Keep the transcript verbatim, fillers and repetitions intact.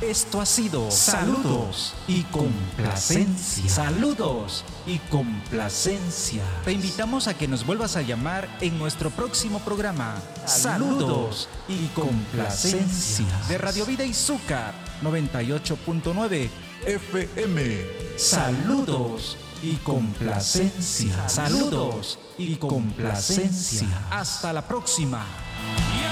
Esto ha sido Saludos y Complacencia. Saludos y Complacencia. Te invitamos a que nos vuelvas a llamar en nuestro próximo programa. Saludos y Complacencia. De Radio Vida Izúcar noventa y ocho punto nueve F M. Saludos y Complacencia. Saludos y Complacencia. Hasta la próxima.